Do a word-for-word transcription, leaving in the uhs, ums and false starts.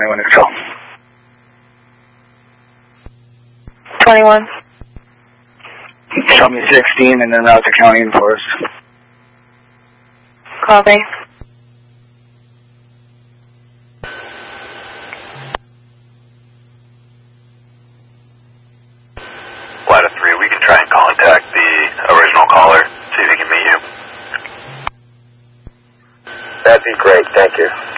twenty-one neutral. twenty-one. Show me sixteen and then route to county and forest. Copy. Ladder three, we can try and contact the original caller, see if he can meet you. That'd be great, thank you.